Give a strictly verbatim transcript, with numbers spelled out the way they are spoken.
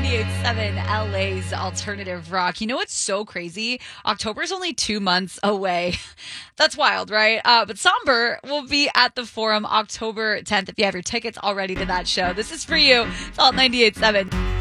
ninety-eight point seven L A's alternative rock. You know what's so crazy? October's only two months away. That's wild, right? Uh, but Somber will be at the Forum October tenth. If you have your tickets already to that show, this is for you. It's Alt ninety-eight point seven.